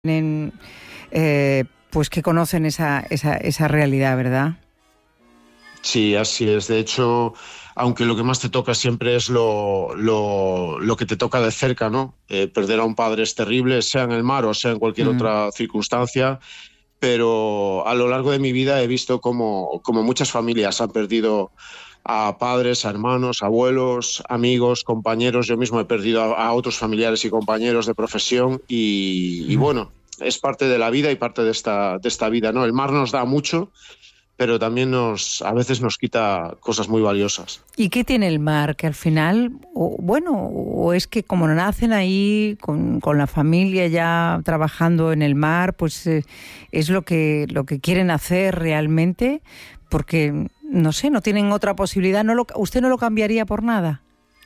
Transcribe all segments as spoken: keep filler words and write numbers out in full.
tienen, eh, pues que conocen esa, esa, esa realidad, ¿verdad? Sí, así es. De hecho, aunque lo que más te toca siempre es lo, lo, lo que te toca de cerca, ¿no? Eh, perder a un padre es terrible, sea en el mar o sea en cualquier mm. otra circunstancia, pero a lo largo de mi vida he visto como, como muchas familias han perdido a padres, a hermanos, abuelos, amigos, compañeros. Yo mismo he perdido a, a otros familiares y compañeros de profesión y, y bueno, es parte de la vida y parte de esta, de esta vida, ¿no? El mar nos da mucho, pero también nos, a veces nos quita cosas muy valiosas. ¿Y qué tiene el mar? Que al final, o, bueno, o es que como nacen ahí con, con la familia ya trabajando en el mar, pues eh, es lo que, lo que quieren hacer realmente, porque, no sé, no tienen otra posibilidad. ¿No lo, ¿Usted no lo cambiaría por nada?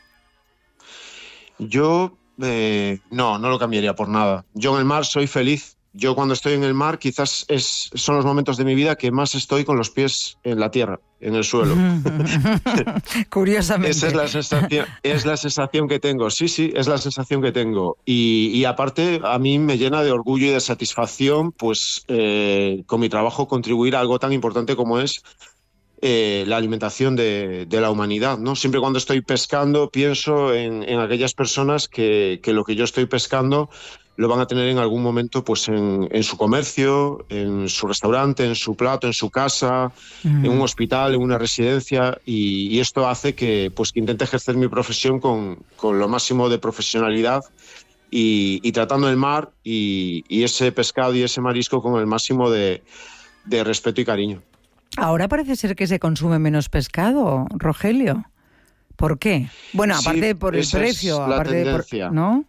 Yo, eh, no, no lo cambiaría por nada. Yo en el mar soy feliz. Yo cuando estoy en el mar quizás es, son los momentos de mi vida que más estoy con los pies en la tierra, en el suelo. Curiosamente. Esa es la sensación, es la sensación que tengo, sí, sí, es la sensación que tengo. Y, y aparte a mí me llena de orgullo y de satisfacción pues eh, con mi trabajo contribuir a algo tan importante como es eh, la alimentación de, de la humanidad, ¿no? Siempre cuando estoy pescando pienso en, en aquellas personas que, que lo que yo estoy pescando lo van a tener en algún momento pues en, en su comercio, en su restaurante, en su plato, en su casa, mm. en un hospital, en una residencia, y, y esto hace que pues que intente ejercer mi profesión con, con lo máximo de profesionalidad y, y tratando el mar y, y ese pescado y ese marisco con el máximo de, de respeto y cariño. Ahora parece ser que se consume menos pescado, Rogelio. ¿Por qué? Bueno, aparte sí, por el esa precio, es la aparte tendencia. de por, ¿no?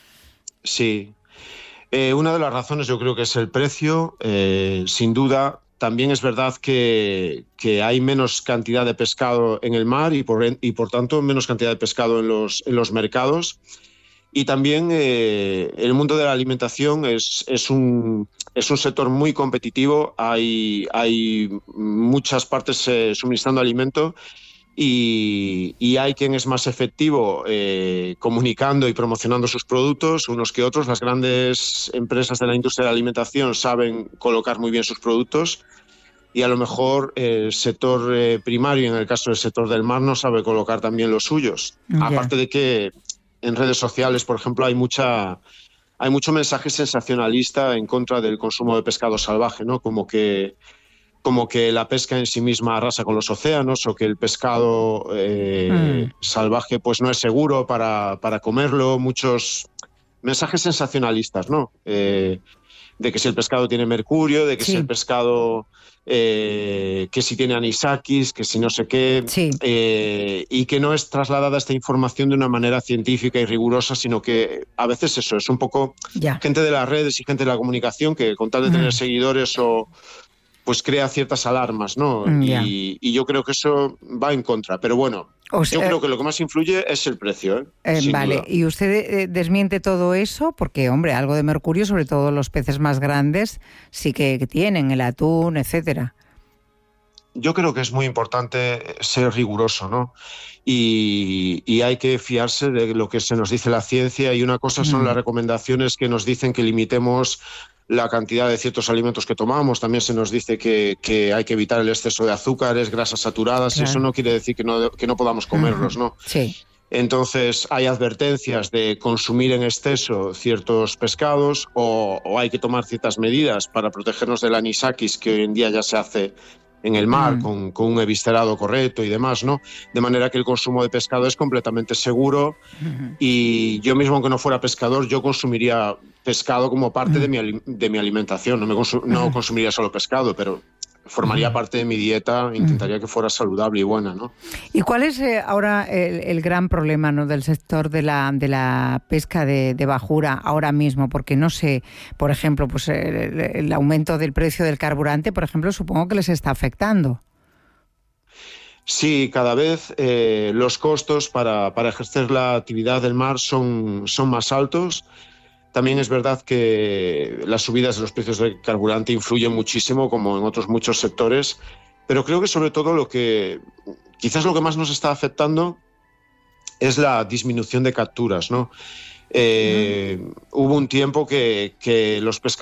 Sí, eh, una de las razones yo creo que es el precio, eh, sin duda. También es verdad que, que hay menos cantidad de pescado en el mar y por, y por tanto menos cantidad de pescado en los, en los mercados. Y también eh, el mundo de la alimentación es, es, un, es un sector muy competitivo, hay, hay muchas partes eh, suministrando alimento. Y, y hay quien es más efectivo eh, comunicando y promocionando sus productos, unos que otros. Las grandes empresas de la industria de la alimentación saben colocar muy bien sus productos y a lo mejor el sector eh, primario, en el caso del sector del mar, no sabe colocar también los suyos. Yeah. Aparte de que en redes sociales, por ejemplo, hay mucha... hay mucho mensaje sensacionalista en contra del consumo de pescado salvaje, ¿no? Como que como que la pesca en sí misma arrasa con los océanos o que el pescado eh, mm. salvaje pues no es seguro para, para comerlo. Muchos mensajes sensacionalistas, ¿no? Eh, de que si el pescado tiene mercurio, de que sí. si el pescado... Eh, que si tiene anisakis, que si no sé qué... Sí. Eh, y que no es trasladada esta información de una manera científica y rigurosa, sino que a veces eso es un poco yeah. gente de las redes y gente de la comunicación que con tal de tener mm. seguidores o... pues crea ciertas alarmas, ¿no? Yeah. Y, y yo creo que eso va en contra. Pero bueno, o sea, yo creo que lo que más influye es el precio, ¿eh? eh vale, duda. ¿Y usted eh, desmiente todo eso? Porque, hombre, algo de mercurio, sobre todo los peces más grandes, sí que, que tienen, el atún, etcétera. Yo creo que es muy importante ser riguroso, ¿no? Y, y hay que fiarse de lo que se nos dice la ciencia, y una cosa son mm. las recomendaciones que nos dicen que limitemos la cantidad de ciertos alimentos que tomamos. También se nos dice que, que hay que evitar el exceso de azúcares, grasas saturadas, claro. y eso no quiere decir que no, que no podamos comerlos, ¿no? Sí. Entonces hay advertencias de consumir en exceso ciertos pescados o, o hay que tomar ciertas medidas para protegernos del anisakis, que hoy en día ya se hace en el mar, mm. con, con un eviscerado correcto y demás, ¿no? De manera que el consumo de pescado es completamente seguro. Mm. Y yo mismo, aunque no fuera pescador, yo consumiría pescado como parte mm. de, mi, de mi alimentación. No, me consu no consumiría solo pescado, pero formaría mm. parte de mi dieta, intentaría que fuera saludable y buena, ¿no? ¿Y cuál es eh, ahora el, el gran problema, ¿no?, del sector de la, de la pesca de, de bajura ahora mismo? Porque no sé, por ejemplo, pues el, el aumento del precio del carburante, por ejemplo, supongo que les está afectando. Sí, cada vez eh, los costos para, para ejercer la actividad del mar son, son más altos. También es verdad que las subidas de los precios del carburante influyen muchísimo, como en otros muchos sectores, pero creo que sobre todo lo que quizás lo que más nos está afectando es la disminución de capturas, ¿no? Eh, hubo un tiempo que, que los pescadores